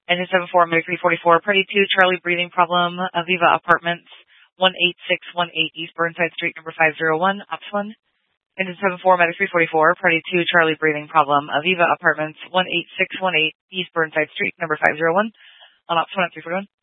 Engine 74, Medic 344, Party 2, Charlie breathing problem, Aviva Apartments, 18618 East Burnside Street, number 501, Ops 1. Engine 74, Medic 344, Party 2, Charlie breathing problem, Aviva Apartments, 18618 East Burnside Street, number 501, on Ops 1 at 341.